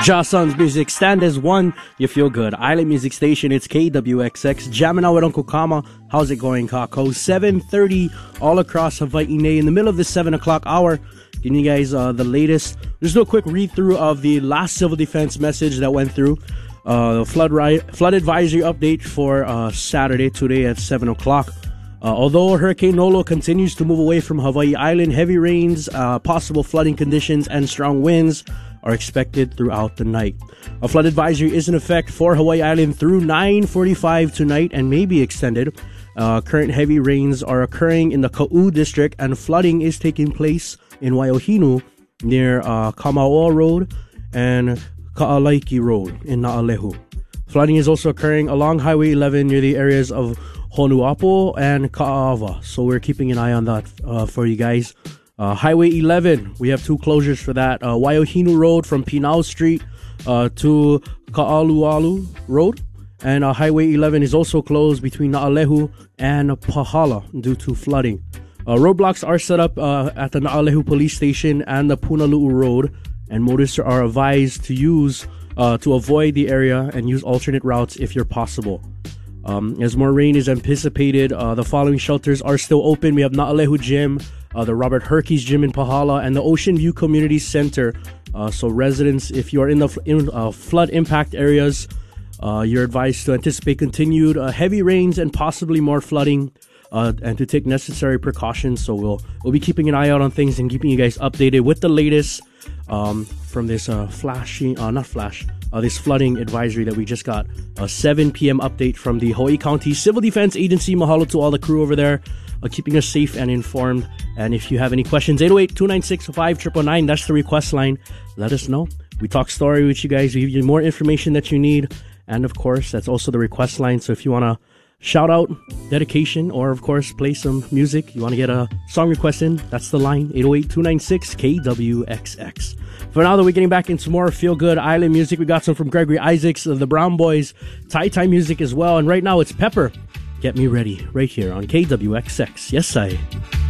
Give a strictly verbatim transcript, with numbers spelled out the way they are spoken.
Jason's Music, stand as one, you feel good. Island Music Station, it's K W X X. Jamming out with Uncle Kama. How's it going, Kako? seven thirty all across Hawaii, in the middle of the seven o'clock hour. Giving you guys uh, the latest. Just do a quick read through of the last civil defense message that went through. Uh, the flood, ri- flood advisory update for uh, Saturday, today at seven o'clock. Uh, although Hurricane Nolo continues to move away from Hawaii Island, heavy rains, uh, possible flooding conditions, and strong winds are expected throughout the night. A flood advisory is in effect for Hawaii Island through nine forty-five tonight and may be extended. Uh, current heavy rains are occurring in the Ka'u district, and flooding is taking place in Waiohinu near uh, Kama'oa Road and Ka'alaiki Road in Na'alehu. Flooding is also occurring along Highway eleven near the areas of Honuapo and Ka'ava. So we're keeping an eye on that uh, for you guys. Uh, Highway eleven, we have two closures for that. Uh, Waiohinu Road from Pinau Street uh, to Ka'alualu Road. And uh, Highway eleven is also closed between Na'alehu and Pahala due to flooding. Uh, roadblocks are set up uh, at the Na'alehu Police Station and the Punalu'u Road. And motorists are advised to use, uh, to avoid the area and use alternate routes if you're possible. Um, as more rain is anticipated, uh, the following shelters are still open. We have Na'alehu Gym, uh, the Robert Herkes Gym in Pahala, and the Ocean View Community Center. Uh, so residents, if you are in the fl- in, uh, flood impact areas, uh, you're advised to anticipate continued uh, heavy rains and possibly more flooding, uh, and to take necessary precautions. So we'll we'll be keeping an eye out on things and keeping you guys updated with the latest um, from this uh, flashy, uh, not flash. Uh, this flooding advisory that we just got. A seven p.m. update from the Hawaii County Civil Defense Agency. Mahalo to all the crew over there, uh, keeping us safe and informed. And if you have any questions, eight oh eight, two nine six, five nine nine nine, that's the request line. Let us know. We talk story with you guys. We give you more information that you need. And of course, that's also the request line. So if you want to shout out, dedication, or of course, play some music, you want to get a song request in, that's the line, eight oh eight, two nine six, K W X X. For now, though, we're getting back into more feel-good island music. We got some from Gregory Isaacs, the Brown Boys, Tai Tai music as well. And right now, it's Pepper. Get Me Ready, right here on K W X X. Yes, I.